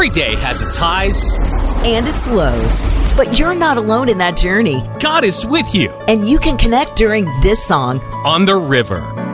Every day has its highs and its lows. But you're not alone in that journey. God is with you And you can connect during this song, On the River.